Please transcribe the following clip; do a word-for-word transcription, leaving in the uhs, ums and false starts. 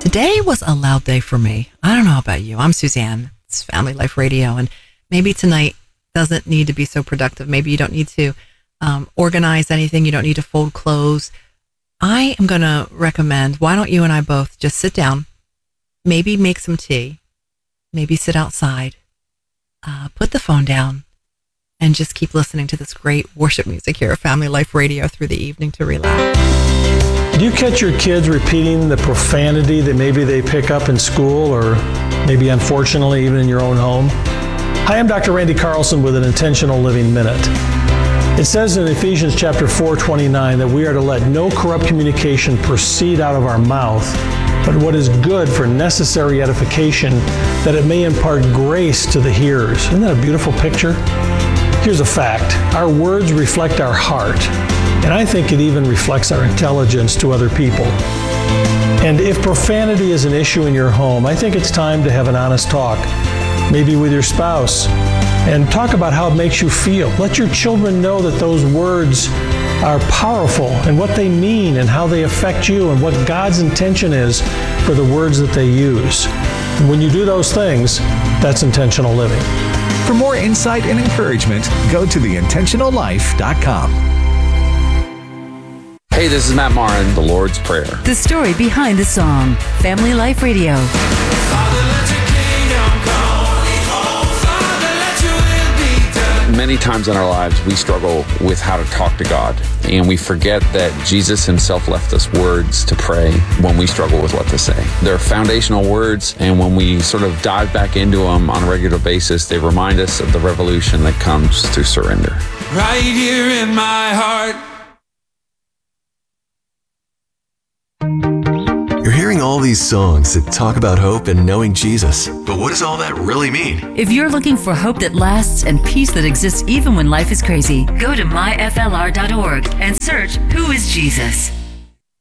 Today was a loud day for me. I don't know about you. I'm Suzanne. It's Family Life Radio, and maybe tonight doesn't need to be so productive. Maybe you don't need to um, organize anything. You don't need to fold clothes. I am going to recommend, why don't you and I both just sit down, maybe make some tea, maybe sit outside, uh, put the phone down, and just keep listening to this great worship music here at Family Life Radio through the evening to relax. Do you catch your kids repeating the profanity that maybe they pick up in school or maybe unfortunately even in your own home? Hi, I'm Doctor Randy Carlson with an Intentional Living Minute. It says in Ephesians chapter four twenty-nine that we are to let no corrupt communication proceed out of our mouth, but what is good for necessary edification, that it may impart grace to the hearers. Isn't that a beautiful picture? Here's a fact. Our words reflect our heart, and I think it even reflects our intelligence to other people. And if profanity is an issue in your home, I think it's time to have an honest talk, maybe with your spouse, and talk about how it makes you feel. Let your children know that those words are powerful and what they mean and how they affect you and what God's intention is for the words that they use. And when you do those things, that's intentional living. For more insight and encouragement, go to the intentional life dot com. Hey, this is Matt Marin, The Lord's Prayer. The story behind the song, Family Life Radio. Many times in our lives, we struggle with how to talk to God, and we forget that Jesus himself left us words to pray when we struggle with what to say. They're foundational words, and when we sort of dive back into them on a regular basis, they remind us of the revolution that comes through surrender. Right here in my heart. You're hearing all these songs that talk about hope and knowing Jesus. But what does all that really mean? If you're looking for hope that lasts and peace that exists even when life is crazy, go to my f l r dot org and search Who is Jesus?